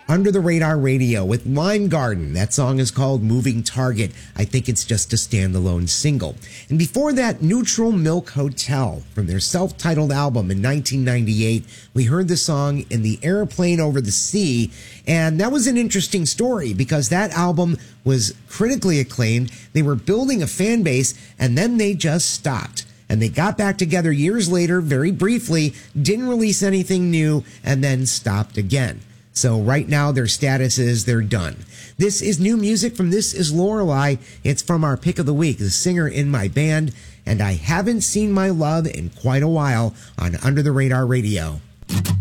Under the Radar Radio with Lime Garden. That song is called Moving Target. I think it's just a standalone single. And before that, Neutral Milk Hotel from their self-titled album in 1998. We heard the song In the Airplane Over the Sea. And that was an interesting story because that album was critically acclaimed. They were building a fan base and then they just stopped. And they got back together years later, very briefly, didn't release anything new, and then stopped again. So right now their status is they're done. This is new music from This Is Lorelei. It's from our pick of the week, the singer in my band, and I haven't seen my love in quite a while on Under the Radar Radio.